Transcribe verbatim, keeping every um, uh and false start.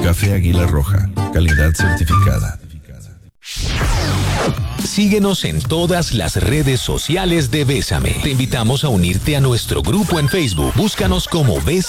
Café Águila Roja, calidad certificada. Síguenos en todas las redes sociales de Bésame. Te invitamos a unirte a nuestro grupo en Facebook. Búscanos como Bésame.